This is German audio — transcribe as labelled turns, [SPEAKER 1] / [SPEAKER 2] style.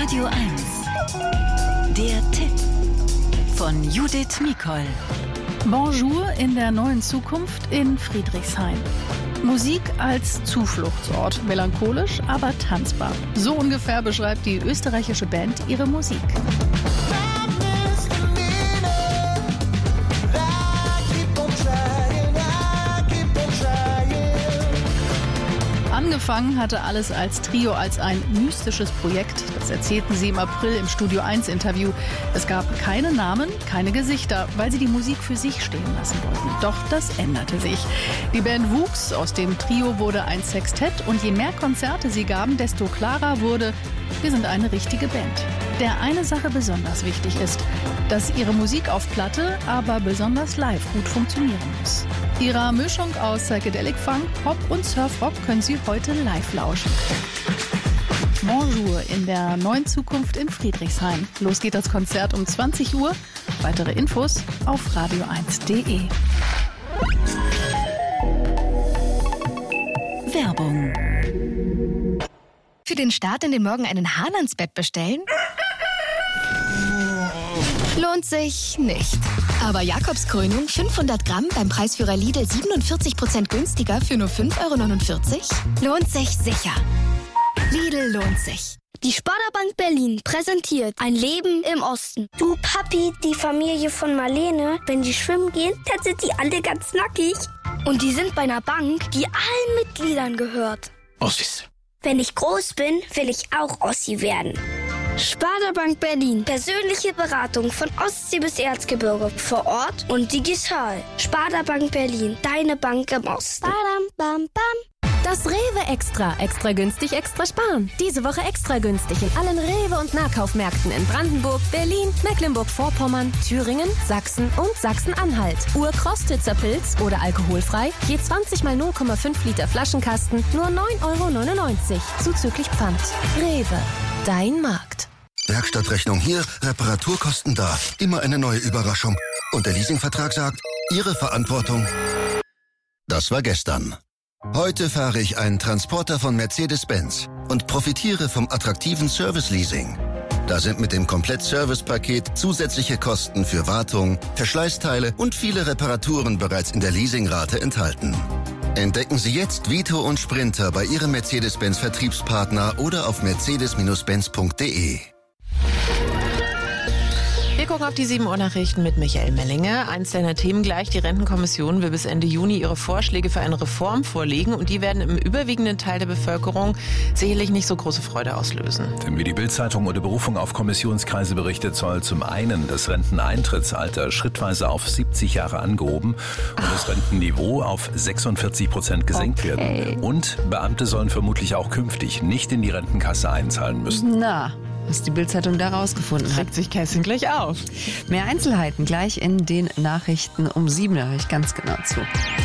[SPEAKER 1] Radio 1. Der Tipp von Judith Mikol.
[SPEAKER 2] Bonjour in der neuen Zukunft in Friedrichshain. Musik als Zufluchtsort. Melancholisch, aber tanzbar. So ungefähr beschreibt die österreichische Band ihre Musik. Angefangen hatte alles als Trio, als ein mystisches Projekt. Das erzählten sie im April im Studio 1 Interview. Es gab keine Namen, keine Gesichter, weil sie die Musik für sich stehen lassen wollten. Doch das änderte sich. Die Band wuchs, aus dem Trio wurde ein Sextett und je mehr Konzerte sie gaben, desto klarer wurde, wir sind eine richtige Band. Der eine Sache besonders wichtig ist, dass ihre Musik auf Platte, aber besonders live gut funktionieren muss. Ihrer Mischung aus Psychedelic Funk, Pop und Surfrock können Sie heute live lauschen. Bonjour in der neuen Zukunft in Friedrichshain. Los geht das Konzert um 20 Uhr. Weitere Infos auf radio1.de.
[SPEAKER 1] Werbung.
[SPEAKER 3] Für den Start in den Morgen einen Hahn ans Bett bestellen? Lohnt sich nicht. Aber Jakobskrönung 500 Gramm beim Preisführer Lidl 47% günstiger für nur 5,49 € lohnt sich sicher. Lidl lohnt sich.
[SPEAKER 4] Die Sparda-Bank Berlin präsentiert ein Leben im Osten. Du Papi, die Familie von Marlene, wenn die schwimmen gehen, dann sind die alle ganz nackig. Und die sind bei einer Bank, die allen Mitgliedern gehört.
[SPEAKER 5] Ossis.
[SPEAKER 4] Wenn ich groß bin, will ich auch Ossi werden. Sparda Bank Berlin. Persönliche Beratung von Ostsee bis Erzgebirge. Vor Ort und digital. Sparda Bank Berlin. Deine Bank im Osten. Badam, bam, bam.
[SPEAKER 6] Das Rewe Extra. Extra günstig, extra sparen. Diese Woche extra günstig in allen Rewe- und Nahkaufmärkten in Brandenburg, Berlin, Mecklenburg-Vorpommern, Thüringen, Sachsen und Sachsen-Anhalt. Ur-Krostitzer Pilz oder alkoholfrei. Je 20 mal 0,5 Liter Flaschenkasten. Nur 9,99 € zuzüglich Pfand. Rewe. Dein Markt.
[SPEAKER 7] Werkstattrechnung hier, Reparaturkosten da. Immer eine neue Überraschung. Und der Leasingvertrag sagt, Ihre Verantwortung. Das war gestern. Heute fahre ich einen Transporter von Mercedes-Benz und profitiere vom attraktiven Service-Leasing. Da sind mit dem Komplett-Service-Paket zusätzliche Kosten für Wartung, Verschleißteile und viele Reparaturen bereits in der Leasingrate enthalten. Entdecken Sie jetzt Vito und Sprinter bei Ihrem Mercedes-Benz-Vertriebspartner oder auf mercedes-benz.de.
[SPEAKER 8] Wir gucken auf die 7 Uhr Nachrichten mit Michael Mellinger. Eins deiner Themen gleich. Die Rentenkommission will bis Ende Juni ihre Vorschläge für eine Reform vorlegen. Und die werden im überwiegenden Teil der Bevölkerung sicherlich nicht so große Freude auslösen.
[SPEAKER 5] Wie die Bild-Zeitung unter Berufung auf Kommissionskreise berichtet, soll zum einen das Renteneintrittsalter schrittweise auf 70 Jahre angehoben und das Rentenniveau auf 46% gesenkt werden. Und Beamte sollen vermutlich auch künftig nicht in die Rentenkasse einzahlen müssen.
[SPEAKER 9] Na, was die Bild-Zeitung da rausgefunden hat.
[SPEAKER 8] Regt sich Kerstin gleich auf.
[SPEAKER 9] Mehr Einzelheiten gleich in den Nachrichten um 7, da höre ich ganz genau zu.